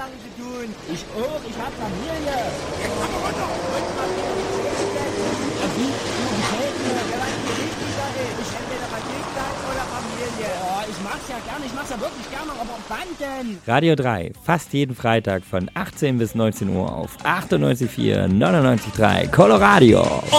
Sachen zu tun. Ich auch, ich hab Familie. Jetzt aber runter! Ja, wie? Du gefällt mir. Ja, was dir wichtiger ist. Ich entweder Konfliktland oder Familie. Oh, ich mach's ja gerne, ich mach's ja wirklich gerne, aber wann denn? Radio 3, fast jeden Freitag von 18 bis 19 Uhr auf 98,4, 99,3 Coloradio.